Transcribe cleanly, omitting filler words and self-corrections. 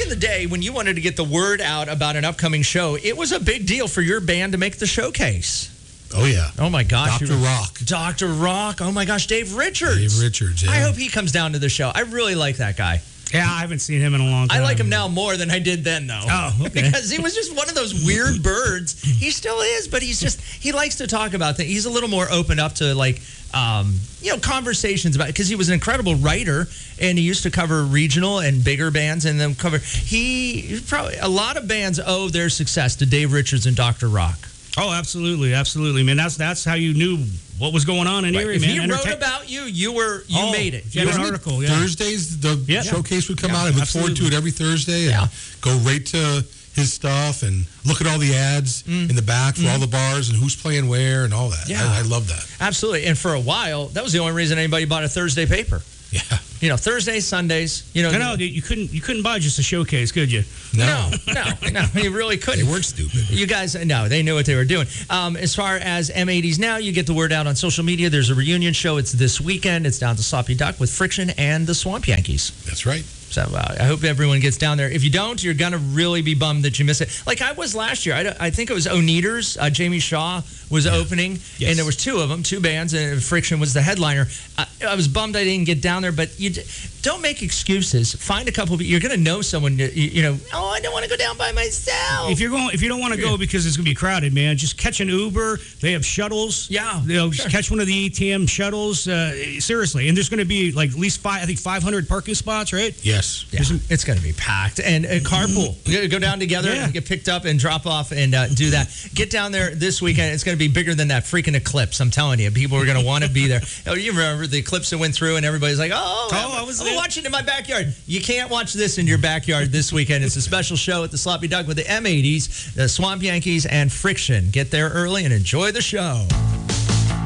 in the day, when you wanted to get the word out about an upcoming show, it was a big deal for your band to make the showcase. Oh, yeah. Oh, my gosh. Dr. Rock. Dr. Rock. Oh, my gosh. Dave Richards. Dave Richards, yeah. I hope he comes down to the show. I really like that guy. Yeah, I haven't seen him in a long time. I like him now more than I did then, though. Oh, okay. Because he was just one of those weird birds. He still is, but he likes to talk about things. He's a little more open up to, like, conversations about it, because he was an incredible writer, and he used to cover regional and bigger bands, and then a lot of bands owe their success to Dave Richards and Dr. Rock. Oh, absolutely, absolutely, man. That's how you knew what was going on in Erie, If man. he wrote about you, you made it. You had an article, yeah. Thursdays, the showcase would come out. I look forward to it every Thursday and go right to his stuff and look at all the ads in the back for all the bars and who's playing where and all that. Yeah. I love that. Absolutely. And for a while, that was the only reason anybody bought a Thursday paper. Yeah. Thursdays, Sundays. No, you couldn't buy just a showcase, could you? No, you really couldn't. They weren't stupid. You guys, no, they knew what they were doing. As far as M80s now, you get the word out on social media. There's a reunion show. It's this weekend. It's down to Sloppy Duck with Friction and the Swamp Yankees. That's right. So I hope everyone gets down there. If you don't, you're going to really be bummed that you miss it. Like I was last year. I think it was Oneaters. Jamie Shaw was opening, and there was two of them, two bands, and Friction was the headliner. I was bummed I didn't get down there, but you don't make excuses. Find a couple of people. You're going to know someone, I don't want to go down by myself. If you don't want to go because it's going to be crowded, man, just catch an Uber. They have shuttles. Yeah. Just catch one of the ATM shuttles. Seriously. And there's going to be like at least 500 parking spots, right? Yes. Yeah, it's going to be packed. And carpool. Go down together and get picked up and drop off and do that. Get down there this weekend. It's going to be bigger than that freaking eclipse. I'm telling you. People are going to want to be there. You remember the eclipse that went through and everybody's like, I was watching in my backyard. You can't watch this in your backyard this weekend. It's a special show at the Sloppy Duck with the M80s, the Swamp Yankees, and Friction. Get there early and enjoy the show.